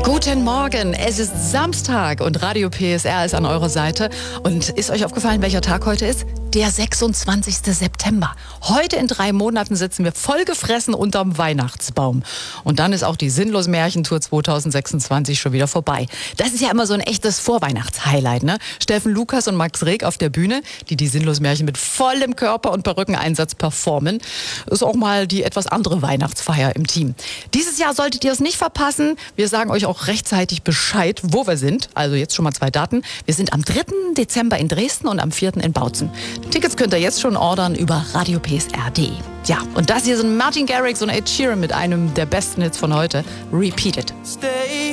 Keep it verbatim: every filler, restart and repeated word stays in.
Guten Morgen, es ist Samstag und Radio P S R ist an eurer Seite. Und ist euch aufgefallen, welcher Tag heute ist? Der sechsundzwanzigste September. Heute in drei Monaten sitzen wir vollgefressen unterm Weihnachtsbaum. Und dann ist auch die Sinnlos-Märchentour zwanzig sechsundzwanzig schon wieder vorbei. Das ist ja immer so ein echtes Vorweihnachts-Highlight, ne? Steffen Lukas und Max Reg auf der Bühne, die die Sinnlos-Märchen mit vollem Körper- und Perückeneinsatz performen. Ist auch mal die etwas andere Weihnachtsfeier im Team. Dieses Jahr solltet ihr es nicht verpassen. Wir sagen euch auch rechtzeitig Bescheid, wo wir sind. Also jetzt schon mal zwei Daten. Wir sind am dritten Dezember in Dresden und am vierten in Bautzen. Tickets könnt ihr jetzt schon ordern über radio p s r punkt d e. Ja, und das hier sind Martin Garrix und Ed Sheeran mit einem der besten Hits von heute, Repeat It.